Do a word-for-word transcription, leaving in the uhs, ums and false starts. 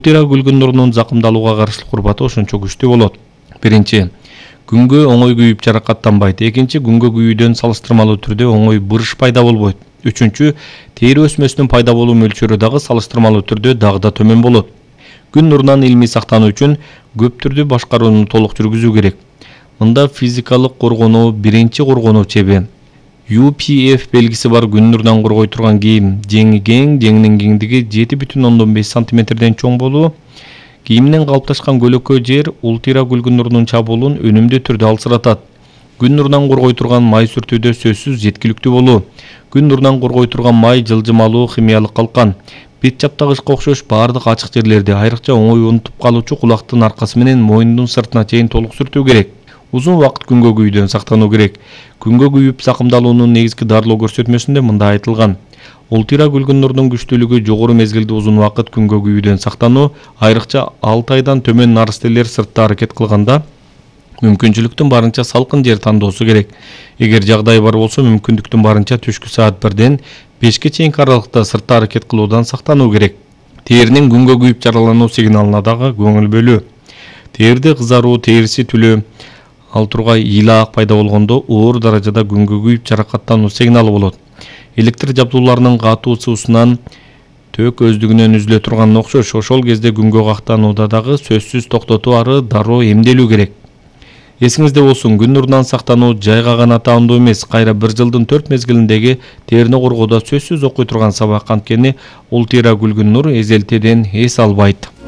Ултира күлгүн нурунун закымдалууга каршылык курбаты ошончо күчтүү болот. Биринчи, күнгө оңой күйүп жаракаттанбайт. Экинчи, күнгө күйүүдөн салыштырмалуу түрдө оңой бырыш пайда болбойт. Үчүнчү, тери өсмөсүнүн пайда болуу мөлчөрү дагы салыштырмалуу түрдө дагы да төмөн болот. Күн нурунан илмий сактануу үчүн көп түрдүү башкарууну толук жүргүзүү керек. Мында физикалык коргонуу биринчи коргонуу чеби. ю пи эф белгиси бар күн нурунан коргой турган кийим. Жеңи кең, жеңинин кеңдиги жети бүтүн ондон беш сантиметрден чоң болуу. Кийиминен калыпташкан көлөкө жер ултира күлгүн нурунун чабуулун өнүмдүү түрдө алсыратат. Күн нурунан коргой турган май сүртүүдө сөзсүз жеткиликтүү болуу. Күн нурунан коргой турган май жылжымалуу химиялык калкан. Бет чаптагычка окшош баардык ачык жерлерди, айрыкча оңой унутуп калуучу кулактын аркасы менен мойнунун сыртына чейин толук сүртүү керек. Узун убакыт күнгө күйүүдөн сактануу керек. Күнгө күйүп закымдалуунун негизги дарылоо көрсөтмөсүндө мындай айтылган. Ултира күлгүн нурунун күчтүүлүгү жогору мезгилде узун убакыт күнгө күйүүдөн сактануу, айрыкча алты айдан төмөн нарастелер сыртта аракет кылганда мүмкүнчүлүктүн барынча салкын жер тандоосу керек. Эгер жагдай бар болсо, мүмкүндүктүн барынча түшкү саат бирден бешке чейинки аралыкта сыртта аракет кылуудан сактануу керек. Теринин күнгө күйүп жаралануу сигналына дагы көңүл бөлүү. Терде кызаруу, териси түлөө, ал тургай ыйлаак пайда болгондо оор даражада күнгө күйүп жаракаттануу сигналы болот. Электр жабдууларынын катуу ысуусунан тök өздүгүнөн үзүлө турган окшош. Ошол кезде күнгө кактанууда дагы сөзсүз токтотуу ары дароо эмделүү керек. Эсиңизде болсун, күн нурунан сактануу жайга гана таандуу эмес, кайра бир жылдын төрт мезгилиндеги терини коргоодо сөзсүз окуй турган сабак, анткени ултира күлгүн нур эзелтеден эс албайт.